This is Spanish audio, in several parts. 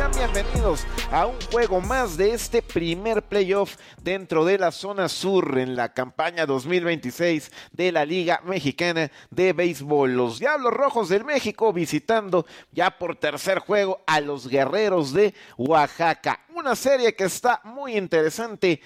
Sean bienvenidos a un juego más de este primer playoff dentro de la zona sur en la campaña 2026 de la Liga Mexicana de Béisbol. Los Diablos Rojos del México visitando ya por tercer juego a los Guerreros de Oaxaca. Una serie que está muy interesante.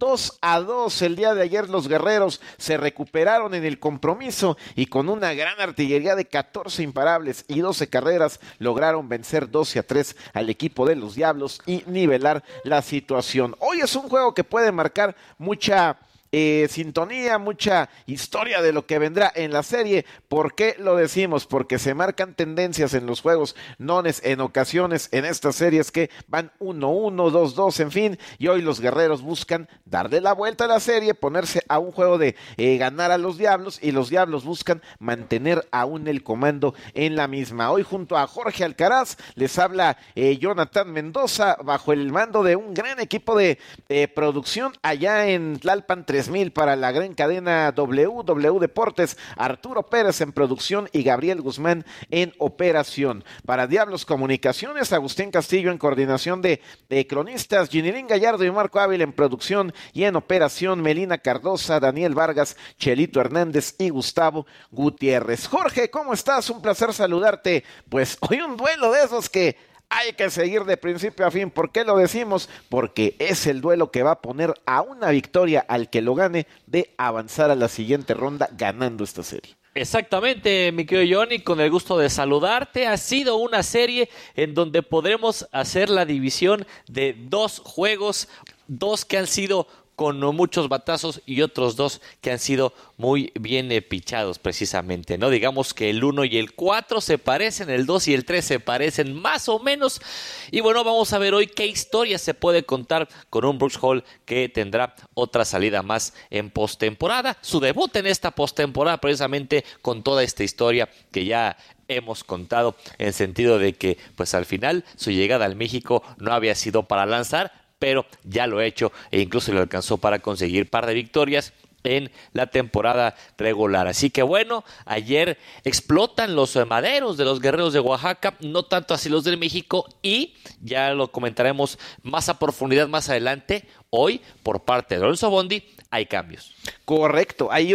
2-2 el día de ayer los Guerreros se recuperaron en el compromiso y con una gran artillería de 14 imparables y 12 carreras lograron vencer 12-3 al equipo de los Diablos y nivelar la situación. Hoy es un juego que puede marcar mucha sintonía, mucha historia de lo que vendrá en la serie. ¿Por qué lo decimos? Porque se marcan tendencias en los juegos nones en ocasiones en estas series que van 1-1, 2-2, en fin, y hoy los Guerreros buscan darle la vuelta a la serie, ponerse a un juego de ganar a los Diablos, y los Diablos buscan mantener aún el comando en la misma. Hoy junto a Jorge Alcaraz les habla Jonathan Mendoza bajo el mando de un gran equipo de producción allá en Tlalpan 3000 para la gran cadena WW Deportes, Arturo Pérez en producción y Gabriel Guzmán en operación. Para Diablos Comunicaciones, Agustín Castillo en coordinación de cronistas, Ginilín Gallardo y Marco Ávila en producción y en operación, Melina Cardosa, Daniel Vargas, Chelito Hernández y Gustavo Gutiérrez. Jorge, ¿cómo estás? Un placer saludarte. Pues hoy un duelo de esos que hay que seguir de principio a fin. ¿Por qué lo decimos? Porque es el duelo que va a poner a una victoria al que lo gane de avanzar a la siguiente ronda ganando esta serie. Exactamente, mi querido Johnny, con el gusto de saludarte. Ha sido una serie en donde podremos hacer la división de dos juegos, dos que han sido con muchos batazos y otros dos que han sido muy bien pichados precisamente, ¿no? Digamos que el 1 y el 4 se parecen, el 2 y el 3 se parecen más o menos. Y bueno, vamos a ver hoy qué historia se puede contar con un Brooks Hall que tendrá otra salida más en postemporada. Su debut en esta postemporada precisamente con toda esta historia que ya hemos contado, en sentido de que pues al final su llegada al México no había sido para lanzar, pero ya lo ha hecho e incluso le alcanzó para conseguir par de victorias en la temporada regular. Así que bueno, ayer explotan los maderos de los Guerreros de Oaxaca, no tanto así los del México, y ya lo comentaremos más a profundidad más adelante. Hoy, por parte de Lorenzo Bondi, hay cambios. Correcto, hay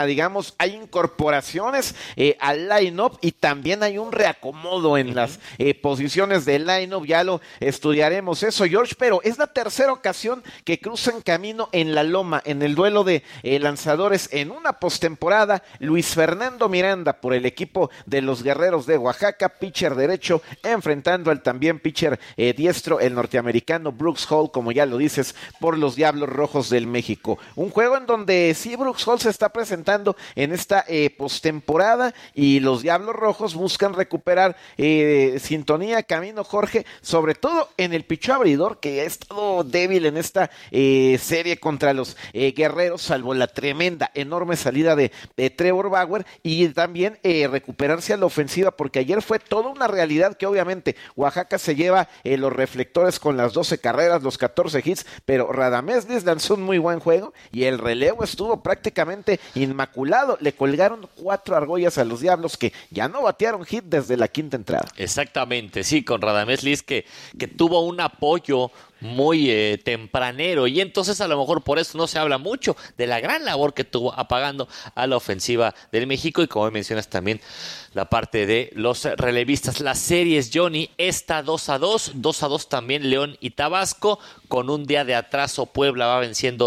hay incorporaciones al line-up y también hay un reacomodo en las posiciones del line-up, ya lo estudiaremos eso, George, pero es la tercera ocasión que cruzan camino en la loma, en el duelo de lanzadores en una postemporada. Luis Fernando Miranda por el equipo de los Guerreros de Oaxaca, pitcher derecho, enfrentando al también pitcher diestro, el norteamericano Brooks Hall, como ya lo dices, por los Diablos Rojos del México. Un juego en donde sí Brooks Hall se está presentando en esta postemporada y los Diablos Rojos buscan recuperar sintonía, camino, Jorge, sobre todo en el picheo abridor, que ha estado débil en esta serie contra los Guerreros, salvo la tremenda, enorme salida de Trevor Bauer, y también recuperarse a la ofensiva, porque ayer fue toda una realidad que obviamente Oaxaca se lleva los reflectores con las 12 carreras, los 14 hits, pero Radamés Liz lanzó un muy buen juego y el relevo estuvo prácticamente inmaculado. Le colgaron 4 argollas a los Diablos que ya no batearon hit desde la quinta entrada. Exactamente, sí, con Radamés Liz que tuvo un apoyo muy tempranero, y entonces a lo mejor por eso no se habla mucho de la gran labor que tuvo apagando a la ofensiva del México. Y como mencionas también la parte de los relevistas, las series, Johnny, esta 2-2, 2-2 también León y Tabasco, con un día de atraso Puebla va venciendo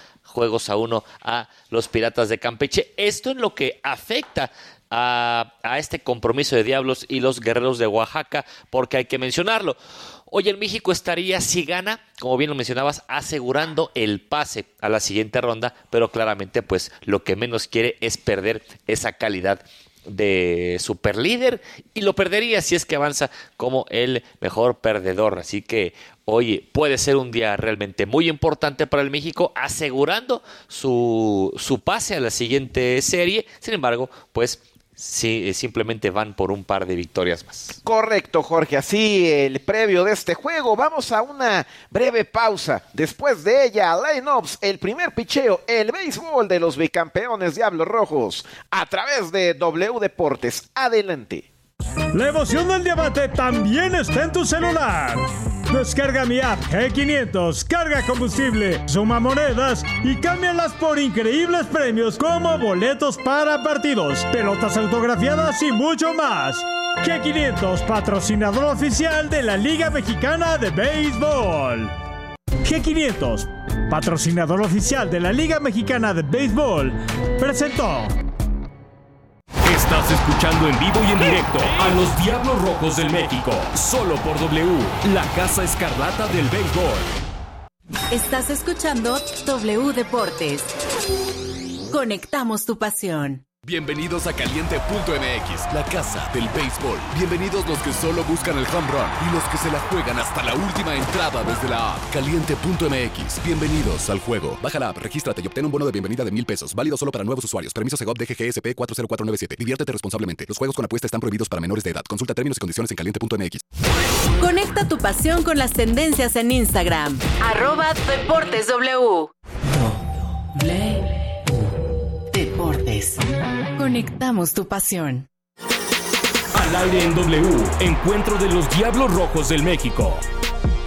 2-1 a los Piratas de Campeche. Esto en lo que afecta a este compromiso de Diablos y los Guerreros de Oaxaca, porque hay que mencionarlo. Hoy el México estaría, si gana, como bien lo mencionabas, asegurando el pase a la siguiente ronda, pero claramente pues lo que menos quiere es perder esa calidad de superlíder, y lo perdería si es que avanza como el mejor perdedor. Así que hoy puede ser un día realmente muy importante para el México, asegurando su pase a la siguiente serie. Sin embargo, pues sí, simplemente van por un par de victorias más. Correcto, Jorge, así el previo de este juego. Vamos a una breve pausa. Después de ella, line-ups, el primer picheo, el béisbol de los bicampeones Diablos Rojos, a través de W Deportes. Adelante. La emoción del diamante también está en tu celular. Descarga mi app G500, carga combustible, suma monedas y cámbialas por increíbles premios como boletos para partidos, pelotas autografiadas y mucho más. G500, patrocinador oficial de la Liga Mexicana de Béisbol. G500, patrocinador oficial de la Liga Mexicana de Béisbol, presentó. Estás escuchando en vivo y en directo a los Diablos Rojos del México, solo por W, la Casa Escarlata del Béisbol. Estás escuchando W Deportes. Conectamos tu pasión. Bienvenidos a Caliente.mx, la casa del béisbol. Bienvenidos los que solo buscan el home run y los que se la juegan hasta la última entrada desde la app. Caliente.mx, bienvenidos al juego. Baja la app, regístrate y obtén un bono de bienvenida de $1,000. Válido solo para nuevos usuarios. Permiso Segov DGGSP 40497. Diviértete responsablemente. Los juegos con apuesta están prohibidos para menores de edad. Consulta términos y condiciones en Caliente.mx. Conecta tu pasión con las tendencias en Instagram. @DeportesW. Deportes. Conectamos tu pasión. Al aire en W, encuentro de los Diablos Rojos del México.